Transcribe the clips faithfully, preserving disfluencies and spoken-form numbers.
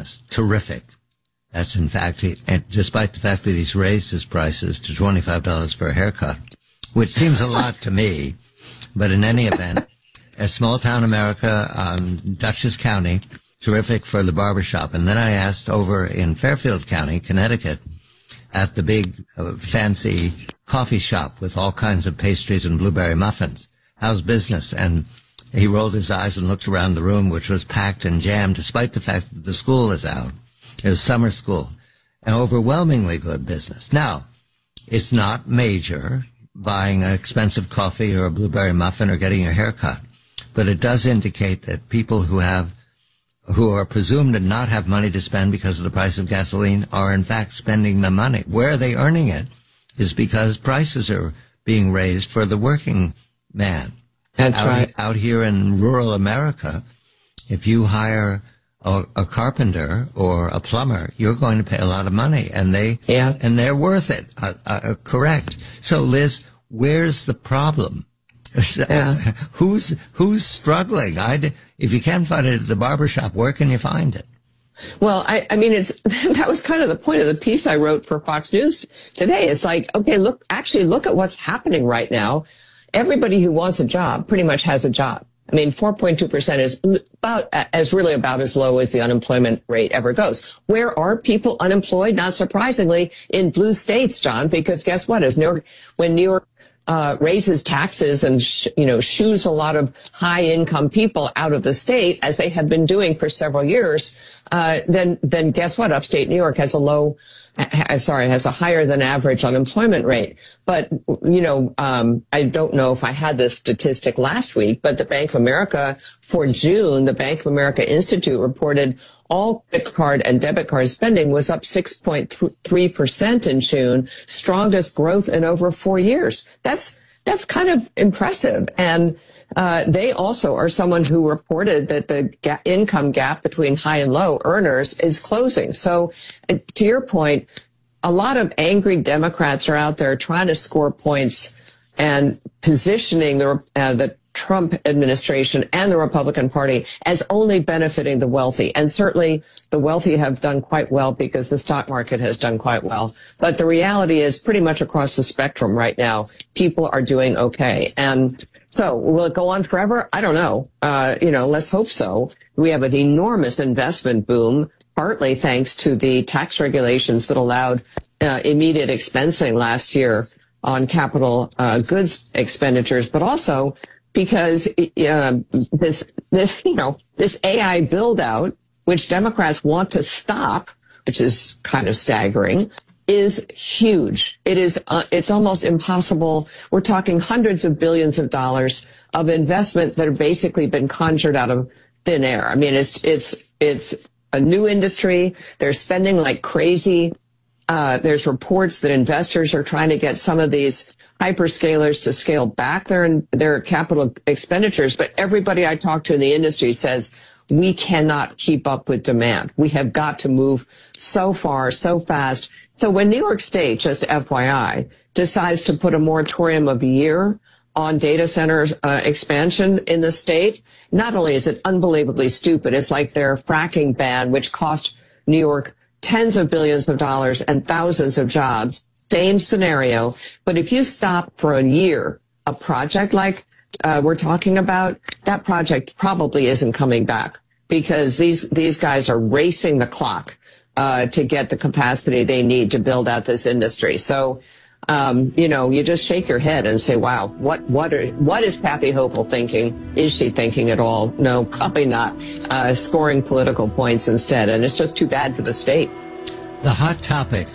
business. Terrific. That's in fact, he, and despite the fact that he's raised his prices to twenty-five dollars for a haircut, which seems a lot to me, but in any event, a small town America, um, Dutchess County, terrific for the barbershop. And then I asked over in Fairfield County, Connecticut, at the big uh, fancy coffee shop with all kinds of pastries and blueberry muffins, how's business? And he rolled his eyes and looked around the room, which was packed and jammed, despite the fact that the school is out. It was summer school. An overwhelmingly good business. Now, it's not major, buying an expensive coffee or a blueberry muffin or getting a haircut, but it does indicate that people who have who are presumed to not have money to spend because of the price of gasoline are in fact spending the money. Where are they earning it is because prices are being raised for the working man. That's out, right. Out here in rural America, if you hire a, a carpenter or a plumber, you're going to pay a lot of money, and they yeah. and they're worth it. Uh, uh, correct. So, Liz, where's the problem? Yeah. who's who's struggling? I if you can't find it at the barbershop, where can you find it? Well, I, I mean, it's that was kind of the point of the piece I wrote for Fox News today. It's like, okay, look, actually look at what's happening right now. Everybody who wants a job pretty much has a job. I mean, four point two percent is about as really about as low as the unemployment rate ever goes. Where are people unemployed? Not surprisingly, in blue states, John, because guess what? As New York, when New York uh, raises taxes and, sh- you know, shoos a lot of high income people out of the state, as they have been doing for several years, uh, then, then guess what? Upstate New York has a low, ha- sorry, has a higher than average unemployment rate. But, you know, um, I don't know if I had this statistic last week, but the Bank of America for June, the Bank of America Institute reported all credit card and debit card spending was up six point three percent in June, strongest growth in over four years. That's, that's kind of impressive. And, uh, they also are someone who reported that the ga- income gap between high and low earners is closing. So uh, to your point, a lot of angry Democrats are out there trying to score points and positioning the, uh, the Trump administration and the Republican Party as only benefiting the wealthy. And certainly the wealthy have done quite well because the stock market has done quite well. But the reality is pretty much across the spectrum right now, people are doing okay. And so will it go on forever? I don't know. Uh, you know, let's hope so. We have an enormous investment boom, partly thanks to the tax regulations that allowed uh, immediate expensing last year on capital uh, goods expenditures, but also because uh, this, this, you know, this A I build out, which Democrats want to stop, which is kind of staggering, is huge. It is, uh, it's almost impossible. We're talking hundreds of billions of dollars of investment that have basically been conjured out of thin air. I mean, it's, it's, it's a new industry. They're spending like crazy. Uh, there's reports that investors are trying to get some of these hyperscalers to scale back their their capital expenditures. But everybody I talk to in the industry says we cannot keep up with demand. We have got to move so far, so fast. So when New York State, just F Y I, decides to put a moratorium of a year on data centers uh, expansion in the state, not only is it unbelievably stupid, it's like their fracking ban, which cost New York tens of billions of dollars and thousands of jobs. Same scenario. But if you stop for a year, a project like uh, we're talking about, that project probably isn't coming back because these, these guys are racing the clock uh, to get the capacity they need to build out this industry. So, um, you know, you just shake your head and say, wow, what, what are, what is Kathy Hochul thinking? Is she thinking at all? No, probably not. Uh, scoring political points instead. And it's just too bad for the state. The hot topic,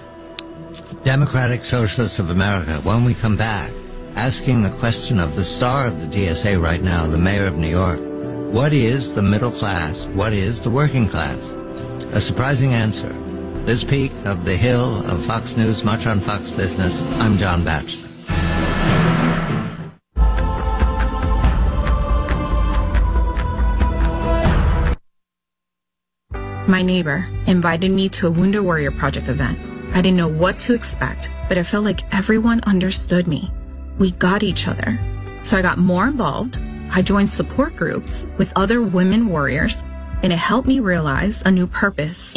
Democratic Socialists of America, when we come back, asking the question of the star of the D S A right now, the mayor of New York, what is the middle class? What is the working class? A surprising answer. Liz Peek of The Hill of Fox News, much on Fox Business. I'm John Batchelor. My neighbor invited me to a Wounded Warrior Project event. I didn't know what to expect, but I felt like everyone understood me. We got each other. So I got more involved. I joined support groups with other women warriors, and it helped me realize a new purpose